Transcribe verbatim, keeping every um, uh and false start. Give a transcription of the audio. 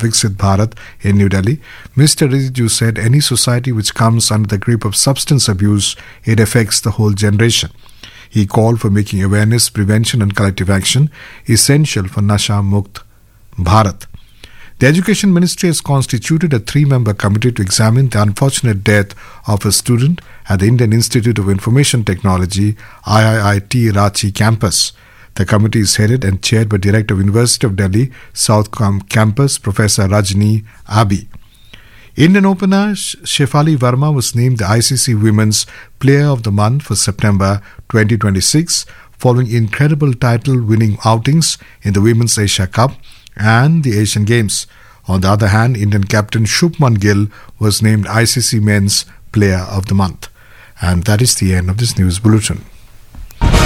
Viksit Bharat in New Delhi. Mister Rijiju said any society which comes under the grip of substance abuse, it affects the whole generation. He called for making awareness, prevention and collective action essential for Nasha Mukt Bharat. The Education Ministry has constituted a three-member committee to examine the unfortunate death of a student at the Indian Institute of Information Technology, I I I T Ranchi campus. The committee is headed and chaired by Director of University of Delhi, South Campus, Professor Rajni Abi. Indian opener Shefali Verma was named the I C C Women's Player of the Month for September twenty twenty-six, following incredible title-winning outings in the Women's Asia Cup and the Asian Games. On the other hand, Indian captain Shubman Gill was named I C C Men's Player of the Month. And that is the end of this news bulletin.